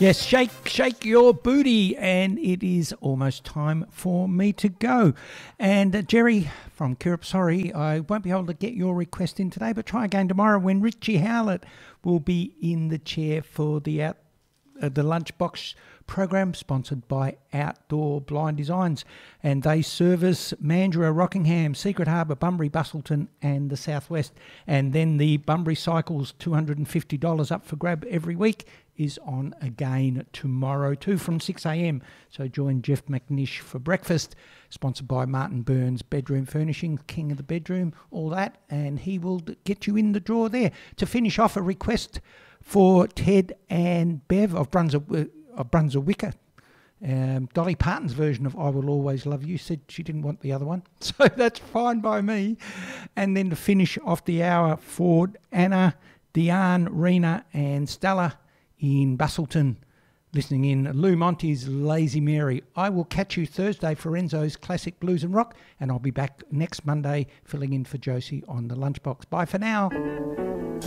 Yes, shake your booty, and it is almost time for me to go. And Jerry from Kirrup, sorry, I won't be able to get your request in today, but try again tomorrow when Richie Howlett will be in the chair for the Lunchbox program, sponsored by Outdoor Blind Designs, and they service Mandurah, Rockingham, Secret Harbour, Bunbury, Bustleton and the Southwest. And then the Bunbury Cycles $250 up for grab every week is on again tomorrow too from 6am. So join Jeff McNish for breakfast, sponsored by Martin Burns Bedroom Furnishing, king of the bedroom, all that, and he will get you in the draw there. To finish off, a request for Ted and Bev of Brunswick. Dolly Parton's version of I Will Always Love You. Said she didn't want the other one, so that's fine by me. And then to finish off the hour for Anna, Diane, Rena and Stella in Bustleton, listening in Lou Monty's Lazy Mary. I will catch you Thursday for Enzo's Classic Blues and Rock, and I'll be back next Monday filling in for Josie on the Lunchbox. Bye for now.